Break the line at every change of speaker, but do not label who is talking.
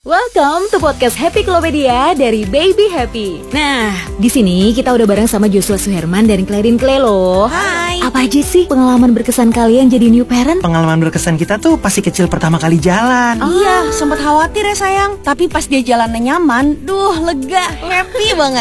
Welcome to podcast Happy Klopedia dari Baby Happy. Nah, di sini kita udah bareng sama Joshua Suherman dan Clarin Clay loh.
Hai.
Apa aja sih pengalaman berkesan kalian jadi new parent?
Pengalaman berkesan kita tuh pasti kecil pertama kali jalan.
Iya, sempat khawatir ya sayang. Tapi pas dia jalannya nyaman, lega, happy banget.